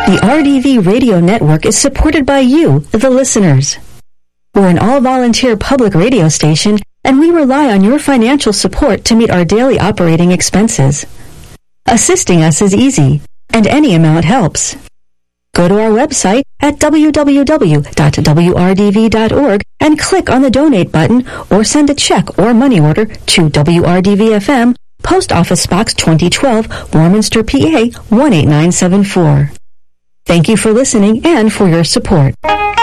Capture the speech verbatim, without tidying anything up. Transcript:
The R D V Radio Network is supported by you, the listeners. We're an all-volunteer public radio station, and we rely on your financial support to meet our daily operating expenses. Assisting us is easy, and any amount helps. Go to our website at w w w dot w r d v dot org and click on the donate button or send a check or money order to W R D V F M, Post Office Box twenty twelve, Warminster, P A one eight nine seven four. Thank you for listening and for your support.